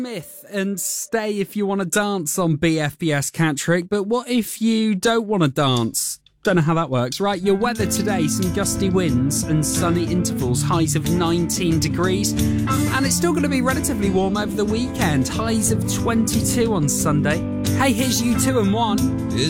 Myth and stay if you want to dance on BFBS Cat Trick, but what if you don't want to dance? Don't know how that works. Right, your weather today, some gusty winds and sunny intervals, highs of 19 degrees. And it's still going to be relatively warm over the weekend, highs of 22 on Sunday. Hey, here's U2 and 1.